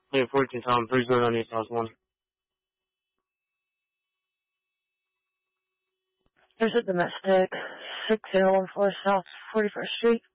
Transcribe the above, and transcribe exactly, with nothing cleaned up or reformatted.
Hey, fourteen Tom, three zero nine eight thousand one. There's a domestic, six zero one four South forty-first Street.